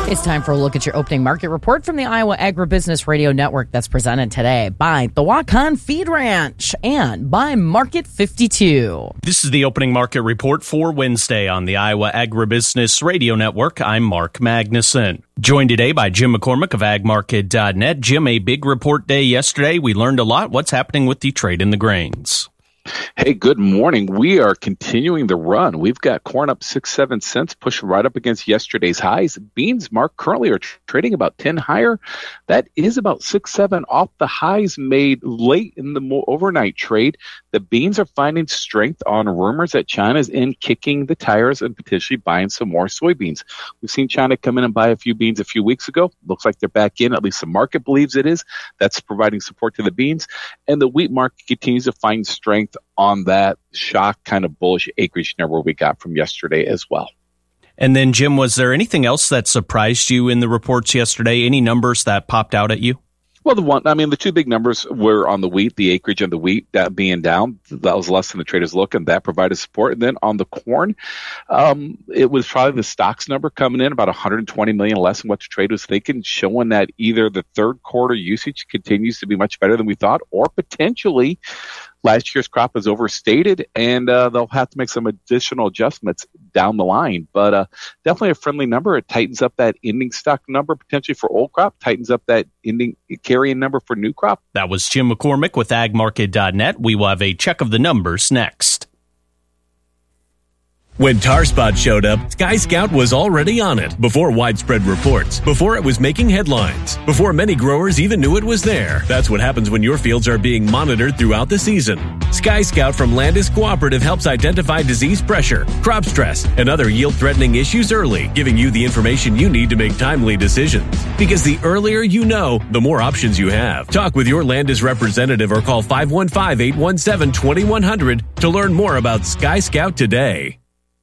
It's time for a look at your opening market report from the Iowa Agribusiness Radio Network that's presented today by the Waukon Feed Ranch and by Market 52. This is the opening market report for Wednesday on the Iowa Agribusiness Radio Network. I'm Mark Magnuson. Joined today by Jim McCormick of agmarket.net. Jim, a big report day yesterday. We learned a lot. What's happening with the trade in the grains? Hey, good morning. We are continuing the run. We've got corn up 6-7 cents, pushing right up against yesterday's highs. Beans, Mark, currently are trading about 10 higher. That is about 6-7 off the highs made late in the overnight trade. The beans are finding strength on rumors that China's in kicking the tires and potentially buying some more soybeans. We've seen China come in and buy a few beans a few weeks ago. Looks like they're back in. At least the market believes it is. That's providing support to the beans. And the wheat market continues to find strength on that shock kind of bullish acreage number we got from yesterday as well. And then, Jim, was there anything else that surprised you in the reports yesterday? Any numbers that popped out at you? Well, the two big numbers were on the wheat, the acreage on the wheat that being down. That was less than the traders look, and that provided support. And then on the corn, it was probably the stocks number coming in about 120 million less than what the trade was thinking, showing that either the third quarter usage continues to be much better than we thought, or potentially last year's crop is overstated, and they'll have to make some additional adjustments down the line. But definitely a friendly number. It tightens up that ending stock number potentially for old crop, tightens up that ending carrying number for new crop. That was Jim McCormick with agmarket.net. We will have a check of the numbers next. When TarSpot showed up, Sky Scout was already on it before widespread reports, before it was making headlines, before many growers even knew it was there. That's what happens when your fields are being monitored throughout the season. Sky Scout from Landis Cooperative helps identify disease pressure, crop stress, and other yield-threatening issues early, giving you the information you need to make timely decisions. Because the earlier you know, the more options you have. Talk with your Landis representative or call 515-817-2100 to learn more about Sky Scout today.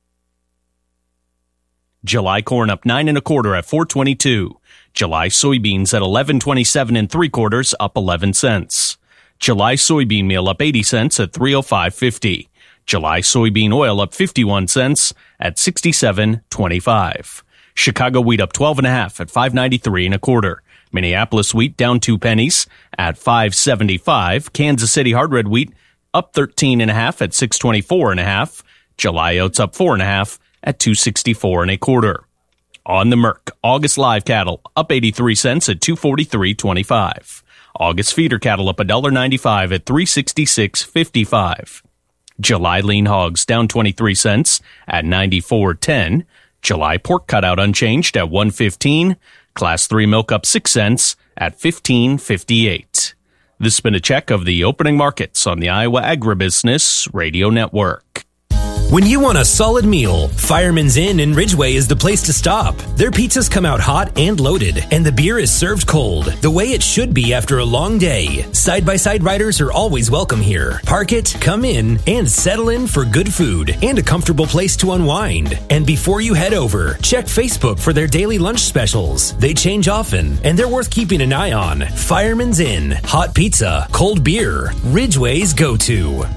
July corn up 9 1/4 at $4.22. July soybeans at $11.27 3/4, up 11 cents. July soybean meal up 80 cents at $305.50. July soybean oil up 51 cents at $67.25. Chicago wheat up 12 1/2 at $5.93 1/4. Minneapolis wheat down 2 pennies at $5.75. Kansas City hard red wheat up 13 1/2 at $6.24 1/2. July oats up 4 1/2 at $2.64 1/4. On the Merc, August live cattle up 83 cents at $243.25. August feeder cattle up $1.95 at $366.55. July lean hogs down 23 cents at $94.10. July pork cutout unchanged at $1.15. Class 3 milk up 6 cents at $15.58. This has been a check of the opening markets on the Iowa Agribusiness Radio Network. When you want a solid meal, Fireman's Inn in Ridgeway is the place to stop. Their pizzas come out hot and loaded, and the beer is served cold, the way it should be after a long day. Side-by-side riders are always welcome here. Park it, come in, and settle in for good food and a comfortable place to unwind. And before you head over, check Facebook for their daily lunch specials. They change often, and they're worth keeping an eye on. Fireman's Inn, hot pizza, cold beer, Ridgeway's go-to.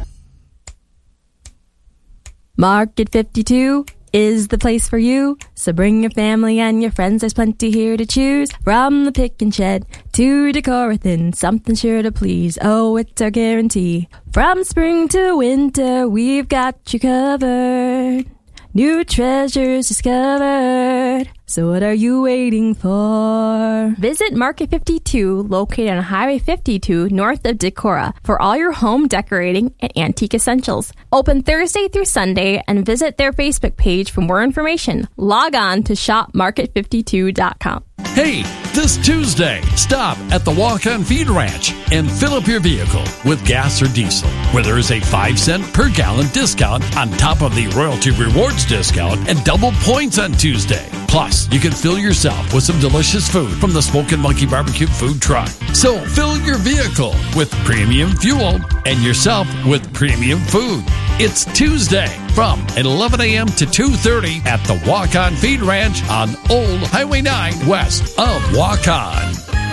Market 52 is the place for you. So bring your family and your friends. There's plenty here to choose. From the pick and shed to Decorathin, something sure to please. Oh, it's our guarantee. From spring to winter, we've got you covered. New treasures discovered. So what are you waiting for? Visit Market 52, located on Highway 52, north of Decorah, for all your home decorating and antique essentials. Open Thursday through Sunday, and visit their Facebook page for more information. Log on to shopmarket52.com. Hey, this Tuesday, stop at the Waukon Feed Ranch and fill up your vehicle with gas or diesel, where there is a 5-cent per gallon discount on top of the Royalty Rewards discount and double points on Tuesday. Plus, you can fill yourself with some delicious food from the Smokin' Monkey Barbecue food truck. So fill your vehicle with premium fuel and yourself with premium food. It's Tuesday from 11 a.m. to 2:30 at the Waukon Feed Ranch on Old Highway 9 west of Waukon.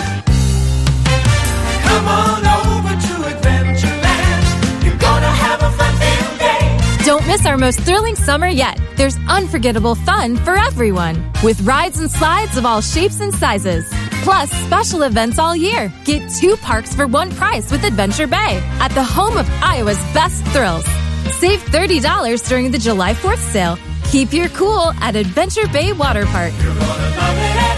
Come on over to Adventureland. You're gonna have a fun day. Don't miss our most thrilling summer yet. there's unforgettable fun for everyone, with rides and slides of all shapes and sizes. Plus, special events all year. Get 2 parks for 1 price with Adventure Bay at the home of Iowa's best thrills. Save $30 during the July 4th sale. Keep your cool at Adventure Bay Water Park. You're gonna love it at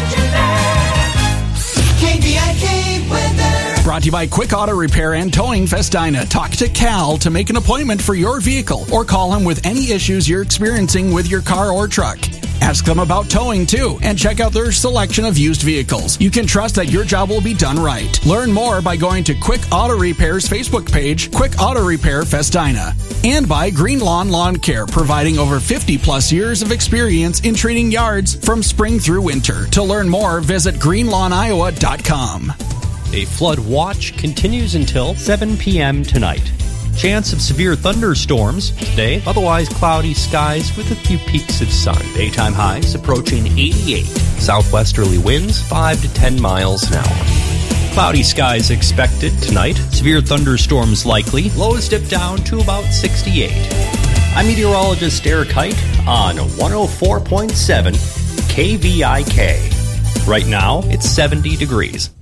Adventure Bay. KVIK weather. Brought to you by Quick Auto Repair and Towing Festina. Talk to Cal to make an appointment for your vehicle or call him with any issues you're experiencing with your car or truck. Ask them about towing, too, and check out their selection of used vehicles. You can trust that your job will be done right. Learn more by going to Quick Auto Repair's Facebook page, Quick Auto Repair Festina. And by Green Lawn Lawn Care, providing over 50-plus years of experience in treating yards from spring through winter. To learn more, visit greenlawniowa.com. A flood watch continues until 7 p.m. tonight. Chance of severe thunderstorms today, otherwise cloudy skies with a few peaks of sun. Daytime highs approaching 88. Southwesterly winds 5 to 10 miles an hour. Cloudy skies expected tonight. Severe thunderstorms likely. Lows dip down to about 68. I'm meteorologist Eric Height on 104.7 KVIK. Right now, it's 70 degrees.